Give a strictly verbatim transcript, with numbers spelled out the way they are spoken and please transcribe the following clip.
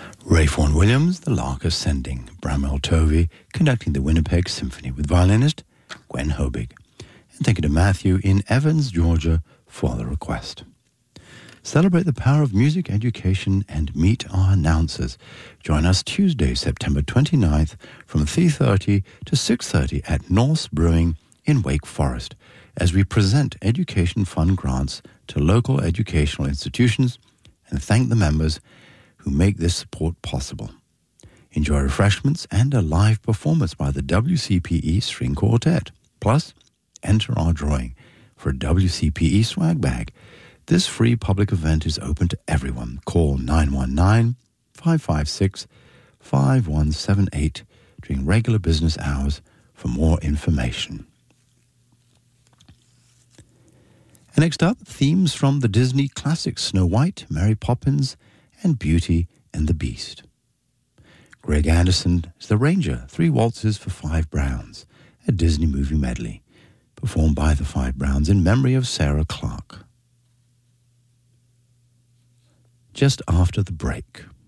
Ralph Vaughan Williams, The Lark Ascending. Bramwell Tovey conducting the Winnipeg Symphony with violinist Gwen Hobig. And thank you to Matthew in Evans, Georgia for the request. Celebrate the power of music education and meet our announcers. Join us Tuesday, September twenty-ninth from three thirty to six thirty at Norse Brewing in Wake Forest as we present education fund grants to local educational institutions and thank the members who make this support possible. Enjoy refreshments and a live performance by the W C P E String Quartet. Plus, enter our drawing for a W C P E swag bag. This free public event is open to everyone. Call nine one nine, five five six, five one seven eight during regular business hours for more information. And next up, themes from the Disney classics Snow White, Mary Poppins, and Beauty and the Beast. Greg Anderson is the Ranger, three waltzes for five Browns, a Disney movie medley, performed by the Five Browns in memory of Sarah Clark. Just after the break.